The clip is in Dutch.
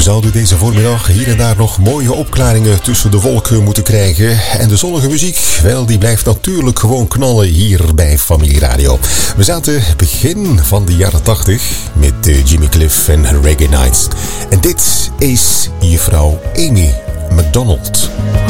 zouden deze voormiddag hier en daar nog mooie opklaringen tussen de wolken moeten krijgen. En de zonnige muziek, wel, die blijft natuurlijk gewoon knallen hier bij Familie Radio. We zaten begin van de jaren 80 met Jimmy Cliff en Reggae Nights. En dit is juffrouw Amy McDonald.